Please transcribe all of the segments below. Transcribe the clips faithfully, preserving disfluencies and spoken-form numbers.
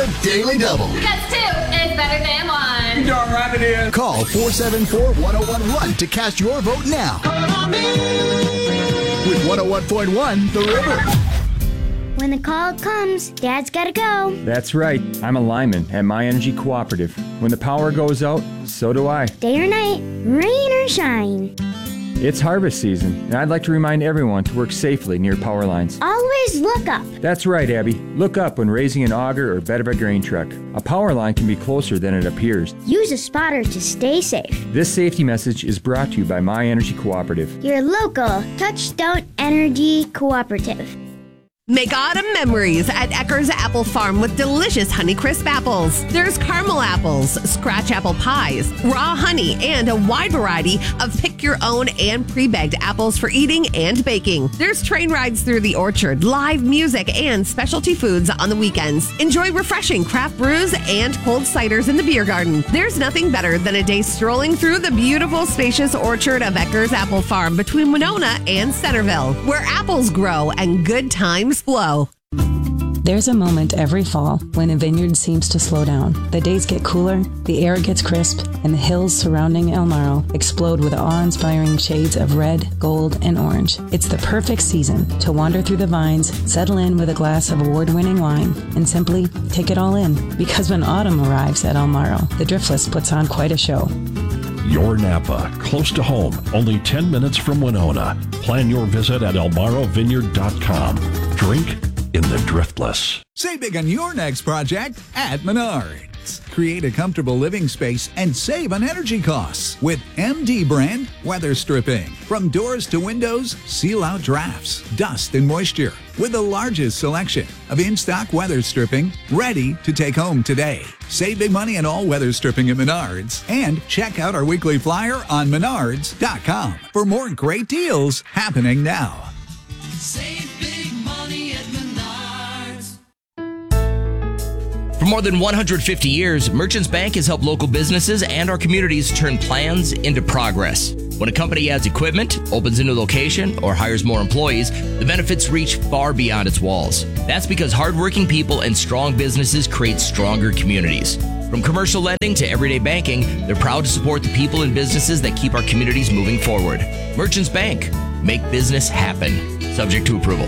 the Daily Double. Because two is better than one. You darn right it is. Call four seven four, one oh one one to cast your vote now. With one oh one point one, The River. When the call comes, Dad's gotta go. That's right. I'm a lineman at My Energy Cooperative. When the power goes out, so do I. Day or night, rain or shine. It's harvest season, and I'd like to remind everyone to work safely near power lines. Always look up. That's right, Abby. Look up when raising an auger or bed of a grain truck. A power line can be closer than it appears. Use a spotter to stay safe. This safety message is brought to you by My Energy Cooperative. Your local Touchstone Energy Cooperative. Make autumn memories at Eckers Apple Farm with delicious Honeycrisp apples. There's caramel apples, scratch apple pies, raw honey, and a wide variety of pick-your-own and pre-bagged apples for eating and baking. There's train rides through the orchard, live music, and specialty foods on the weekends. Enjoy refreshing craft brews and cold ciders in the beer garden. There's nothing better than a day strolling through the beautiful, spacious orchard of Eckers Apple Farm between Winona and Centerville, where apples grow and good times flow. There's a moment every fall when a vineyard seems to slow down. The days get cooler, the air gets crisp, and the hills surrounding El Marro explode with awe-inspiring shades of red, gold, and orange. It's the perfect season to wander through the vines, settle in with a glass of award-winning wine, and simply take it all in. Because when autumn arrives at El Marro, the Driftless puts on quite a show. Your Napa, close to home, only ten minutes from Winona. Plan your visit at el marro vineyard dot com. Drink in the Driftless. Save big on your next project at Menards. Create a comfortable living space and save on energy costs with M D brand weather stripping. From doors to windows, seal out drafts, dust, and moisture with the largest selection of in-stock weather stripping ready to take home today. Save big money on all weather stripping at Menards and check out our weekly flyer on menards dot com for more great deals happening now. Save big money at Menards. For more than one hundred fifty years, Merchants Bank has helped local businesses and our communities turn plans into progress. When a company adds equipment, opens a new location, or hires more employees, the benefits reach far beyond its walls. That's because hardworking people and strong businesses create stronger communities. From commercial lending to everyday banking, they're proud to support the people and businesses that keep our communities moving forward. Merchants Bank. Make business happen. Subject to approval.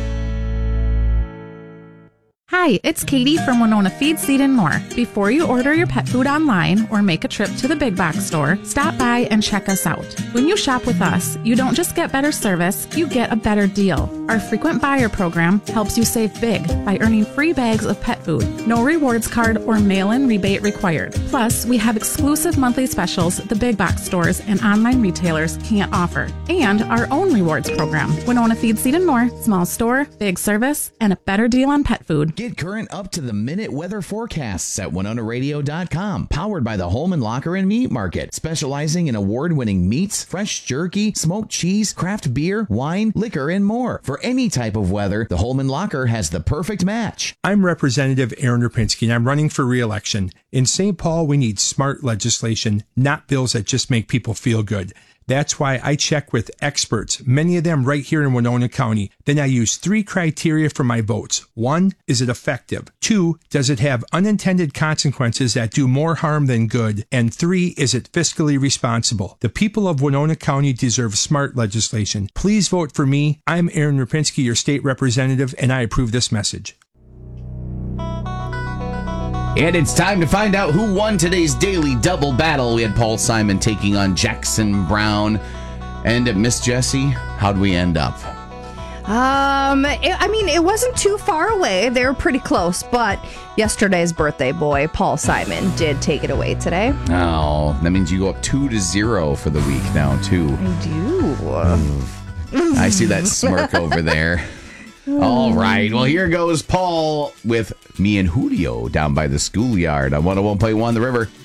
Hi, it's Katie from Winona Feed, Seed and More. Before you order your pet food online or make a trip to the big box store, stop by and check us out. When you shop with us, you don't just get better service, you get a better deal. Our frequent buyer program helps you save big by earning free bags of pet food. No rewards card or mail-in rebate required. Plus, we have exclusive monthly specials the big box stores and online retailers can't offer. And our own rewards program. Winona Feed, Seed and More. Small store, big service, and a better deal on pet food. Get current up-to-the-minute weather forecasts at winona radio dot com. Powered by the Holman Locker and Meat Market, specializing in award-winning meats, fresh jerky, smoked cheese, craft beer, wine, liquor, and more. For any type of weather, the Holman Locker has the perfect match. I'm Representative Aaron Rapinski, and I'm running for re-election. In Saint Paul, we need smart legislation, not bills that just make people feel good. That's why I check with experts, many of them right here in Winona County. Then I use three criteria for my votes. One, is it effective? Two, does it have unintended consequences that do more harm than good? And three, is it fiscally responsible? The people of Winona County deserve smart legislation. Please vote for me. I'm Aaron Rapinski, your state representative, and I approve this message. And it's time to find out who won today's Daily Double battle. We had Paul Simon taking on Jackson Brown. And Miss Jessie, how'd we end up? Um, it, I mean, it wasn't too far away. They were pretty close, but yesterday's birthday boy, Paul Simon, did take it away today. Oh, that means you go up two to zero for the week now, too. I do. I see that smirk over there. All right. Well, here goes Paul with me and Julio down by the schoolyard on one oh one point one The River.